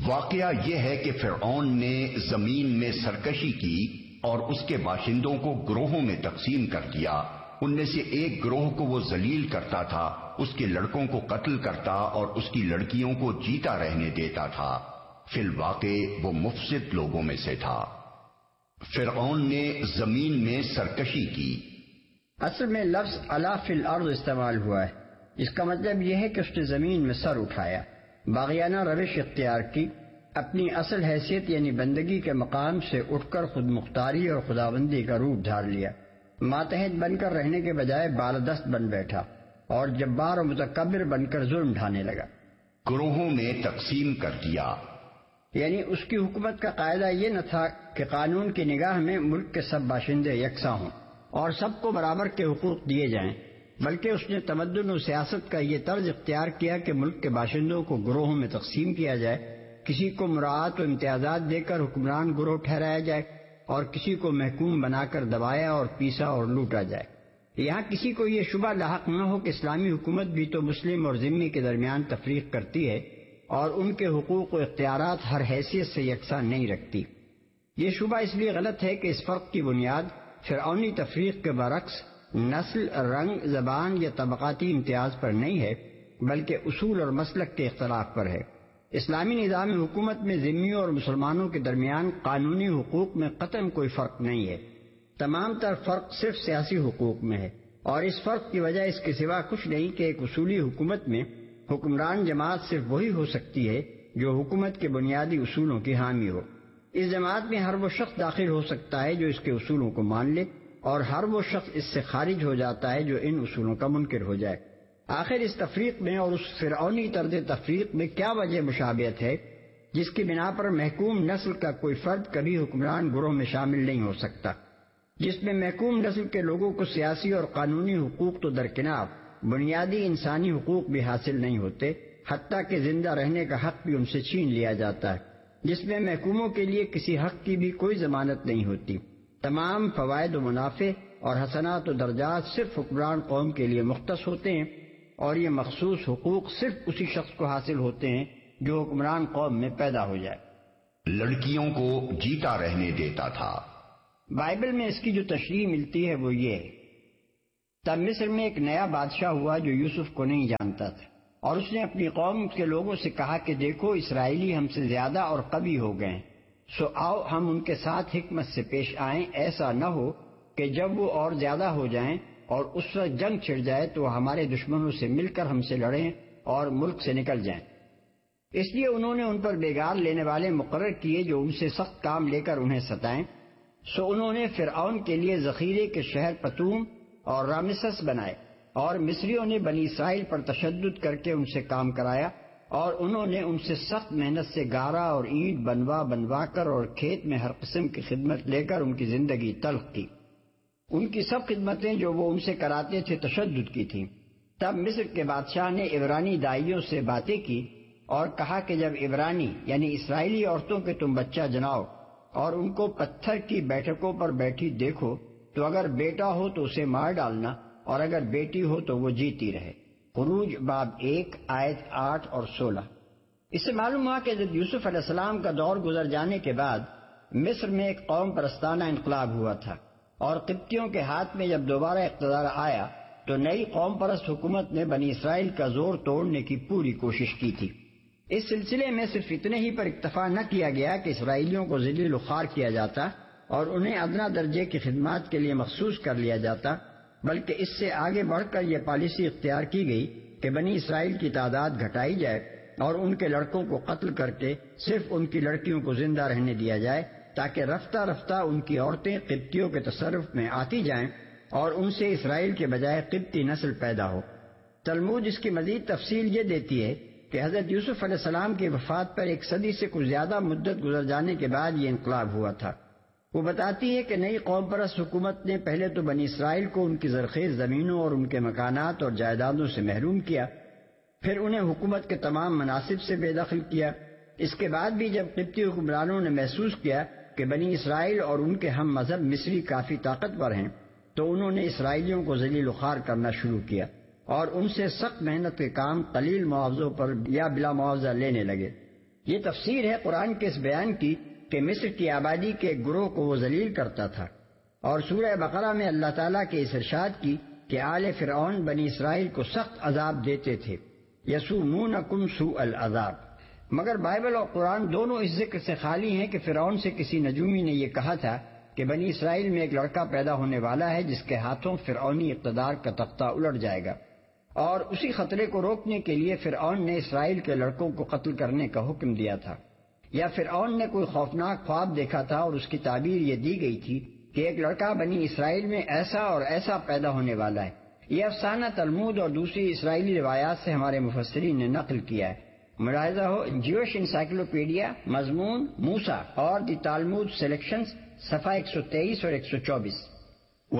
واقعہ یہ ہے کہ فرعون نے زمین میں سرکشی کی اور اس کے باشندوں کو گروہوں میں تقسیم کر دیا۔ ان میں سے ایک گروہ کو وہ ذلیل کرتا تھا، اس کے لڑکوں کو قتل کرتا اور اس کی لڑکیوں کو جیتا رہنے دیتا تھا۔ فی الواقع وہ مفسد لوگوں میں سے تھا۔ فرعون نے زمین میں سرکشی کی۔ اصل میں لفظ علا فی الارض استعمال ہوا ہے، اس کا مطلب یہ ہے کہ اس نے زمین میں سر اٹھایا، باغیانہ روش اختیار کی، اپنی اصل حیثیت یعنی بندگی کے مقام سے اٹھ کر خود مختاری اور خداوندی کا روپ دھار لیا، ماتحت بن کر رہنے کے بجائے بالادست بن بیٹھا اور جبار و متکبر بن کر ظلم ڈھانے لگا۔ گروہوں میں تقسیم کر دیا، یعنی اس کی حکومت کا قاعدہ یہ نہ تھا کہ قانون کی نگاہ میں ملک کے سب باشندے یکساں ہوں اور سب کو برابر کے حقوق دیے جائیں، بلکہ اس نے تمدن و سیاست کا یہ طرز اختیار کیا کہ ملک کے باشندوں کو گروہوں میں تقسیم کیا جائے، کسی کو مراعات و امتیازات دے کر حکمران گروہ ٹھہرایا جائے اور کسی کو محکوم بنا کر دبایا اور پیسا اور لوٹا جائے۔ یہاں کسی کو یہ شبہ لاحق نہ ہو کہ اسلامی حکومت بھی تو مسلم اور ذمی کے درمیان تفریق کرتی ہے اور ان کے حقوق و اختیارات ہر حیثیت سے یکساں نہیں رکھتی۔ یہ شبہ اس لیے غلط ہے کہ اس فرق کی بنیاد فرعونی تفریق کے برعکس نسل، رنگ، زبان یا طبقاتی امتیاز پر نہیں ہے، بلکہ اصول اور مسلک کے اختلاف پر ہے۔ اسلامی نظام حکومت میں ذمیوں اور مسلمانوں کے درمیان قانونی حقوق میں قطعاً کوئی فرق نہیں ہے، تمام تر فرق صرف سیاسی حقوق میں ہے، اور اس فرق کی وجہ اس کے سوا کچھ نہیں کہ ایک اصولی حکومت میں حکمران جماعت صرف وہی ہو سکتی ہے جو حکومت کے بنیادی اصولوں کی حامی ہو۔ اس جماعت میں ہر وہ شخص داخل ہو سکتا ہے جو اس کے اصولوں کو مان لے، اور ہر وہ شخص اس سے خارج ہو جاتا ہے جو ان اصولوں کا منکر ہو جائے۔ آخر اس تفریق میں اور اس فرعونی طرز تفریق میں کیا وجہ مشابہت ہے جس کی بنا پر محکوم نسل کا کوئی فرد کبھی حکمران گروہ میں شامل نہیں ہو سکتا، جس میں محکوم نسل کے لوگوں کو سیاسی اور قانونی حقوق تو درکنار بنیادی انسانی حقوق بھی حاصل نہیں ہوتے، حتیٰ کہ زندہ رہنے کا حق بھی ان سے چھین لیا جاتا ہے، جس میں محکوموں کے لیے کسی حق کی بھی کوئی ضمانت نہیں ہوتی۔ تمام فوائد و منافع اور حسنات و درجات صرف حکمران قوم کے لیے مختص ہوتے ہیں، اور یہ مخصوص حقوق صرف اسی شخص کو حاصل ہوتے ہیں جو حکمران قوم میں پیدا ہو جائے۔ لڑکیوں کو جیتا رہنے دیتا تھا۔ بائبل میں اس کی جو تشریح ملتی ہے وہ یہ ہے، تب مصر میں ایک نیا بادشاہ ہوا جو یوسف کو نہیں جانتا تھا، اور اس نے اپنی قوم کے لوگوں سے کہا کہ دیکھو اسرائیلی ہم سے زیادہ اور قوی ہو گئے ہیں، سو آؤ ہم ان کے ساتھ حکمت سے پیش آئیں، ایسا نہ ہو کہ جب وہ اور زیادہ ہو جائیں اور اس وقت جنگ چھڑ جائے تو وہ ہمارے دشمنوں سے مل کر ہم سے لڑیں اور ملک سے نکل جائیں۔ اس لیے انہوں نے ان پر بیگار لینے والے مقرر کیے جو ان سے سخت کام لے کر انہیں ستائیں، سو انہوں نے فرعون کے لیے ذخیرے کے شہر پتوم اور رامسس بنائے، اور مصریوں نے بنی اسرائیل پر تشدد کر کے ان سے کام کرایا، اور انہوں نے ان سے سخت محنت سے گارا اور اینٹ بنوا کر اور کھیت میں ہر قسم کی خدمت لے کر ان کی زندگی تلخ کی۔ ان کی سب خدمتیں جو وہ ان سے کراتے تھے تشدد کی تھیں۔ تب مصر کے بادشاہ نے عبرانی دائیوں سے باتیں کی اور کہا کہ جب عبرانی یعنی اسرائیلی عورتوں کے تم بچہ جناؤ اور ان کو پتھر کی بیٹھکوں پر بیٹھی دیکھو تو اگر بیٹا ہو تو اسے مار ڈالنا اور اگر بیٹی ہو تو وہ جیتی رہے۔ خروج باب 1 آیت 8 اور 16۔ اس سے معلوم ہوا کہ حضرت یوسف علیہ السلام کا دور گزر جانے کے بعد مصر میں ایک قوم پرستانہ انقلاب ہوا تھا، اور قبطیوں کے ہاتھ میں جب دوبارہ اقتدار آیا تو نئی قوم پرست حکومت نے بنی اسرائیل کا زور توڑنے کی پوری کوشش کی تھی۔ اس سلسلے میں صرف اتنے ہی پر اکتفا نہ کیا گیا کہ اسرائیلیوں کو ذلیل و خوار کیا جاتا اور انہیں ادنا درجے کی خدمات کے لیے مخصوص کر لیا جاتا، بلکہ اس سے آگے بڑھ کر یہ پالیسی اختیار کی گئی کہ بنی اسرائیل کی تعداد گھٹائی جائے اور ان کے لڑکوں کو قتل کر کے صرف ان کی لڑکیوں کو زندہ رہنے دیا جائے، تاکہ رفتہ رفتہ ان کی عورتیں قبطیوں کے تصرف میں آتی جائیں اور ان سے اسرائیل کے بجائے قبطی نسل پیدا ہو۔ تلمود اس کی مزید تفصیل یہ دیتی ہے کہ حضرت یوسف علیہ السلام کی وفات پر 1 صدی سے کچھ زیادہ مدت گزر جانے کے بعد یہ انقلاب ہوا تھا۔ وہ بتاتی ہے کہ نئی قوم پرست حکومت نے پہلے تو بنی اسرائیل کو ان کی زرخیز زمینوں اور ان کے مکانات اور جائیدادوں سے محروم کیا، پھر انہیں حکومت کے تمام مناصب سے بے دخل کیا۔ اس کے بعد بھی جب قبطی حکمرانوں نے محسوس کیا کہ بنی اسرائیل اور ان کے ہم مذہب مصری کافی طاقتور ہیں تو انہوں نے اسرائیلیوں کو ذلیل و خوار کرنا شروع کیا اور ان سے سخت محنت کے کام قلیل معاوضوں پر یا بلا معاوضہ لینے لگے۔ یہ تفسیر ہے قرآن کے اس بیان کی کہ مصر کی آبادی کے ایک گروہ کو وہ ذلیل کرتا تھا، اور سورہ بقرہ میں اللہ تعالیٰ کے اس ارشاد کی کہ آل فرعون بنی اسرائیل کو سخت عذاب دیتے تھے، یسومونکم سوء العذاب۔ مگر بائبل اور قرآن دونوں اس ذکر سے خالی ہیں کہ فرعون سے کسی نجومی نے یہ کہا تھا کہ بنی اسرائیل میں ایک لڑکا پیدا ہونے والا ہے جس کے ہاتھوں فرعونی اقتدار کا تختہ الٹ جائے گا، اور اسی خطرے کو روکنے کے لیے فرعون نے اسرائیل کے لڑکوں کو قتل کرنے کا حکم دیا تھا۔ یا فرعون نے کوئی خوفناک خواب دیکھا تھا اور اس کی تعبیر یہ دی گئی تھی کہ ایک لڑکا بنی اسرائیل میں ایسا اور ایسا پیدا ہونے والا ہے۔ یہ افسانہ تلمود اور دوسری اسرائیلی روایات سے ہمارے مفسرین نے نقل کیا ہے۔ ملاحظہ ہو جیوش انسائکلوپیڈیا مضمون موسیٰ اور دی تالمود سلیکشنز صفحہ 123 اور 124۔